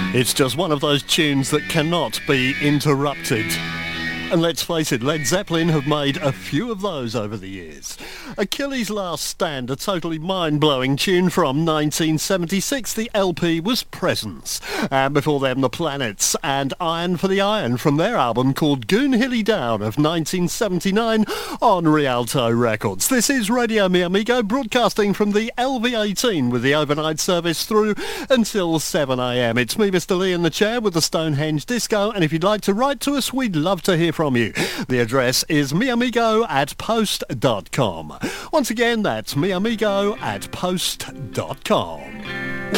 It's just one of those tunes that cannot be interrupted. And let's face it, Led Zeppelin have made a few of those over the years. Achilles' Last Stand, a totally mind-blowing tune from 1976. The LP was Presence. And before them, The Planets and Iron for the Iron from their album called Goonhilly Down of 1979 on Rialto Records. This is Radio Mi Amigo, broadcasting from the LV18 with the overnight service through until 7am. It's me, Mr. Lee, in the chair with the Stonehenge Disco, and if you'd like to write to us, we'd love to hear from you. The address is miamigo@post.com. Once again, that's miamigo@post.com.